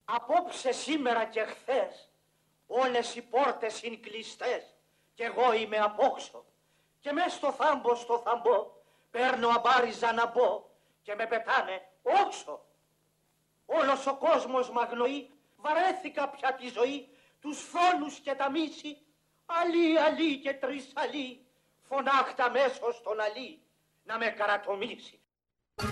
Απόψε, σήμερα και χθες, όλες οι πόρτες είναι κλειστές κι εγώ είμαι απόξω. Και μες στο θάμπο, παίρνω αμπάριζα να μπω και με πετάνε όξω. Όλος ο κόσμος μ' αγνοεί, βαρέθηκα πια τη ζωή, τους φόνους και τα μίση, αλή και τρισαλή, φωνάχτα μέσω στον αλή να με καρατομήσει.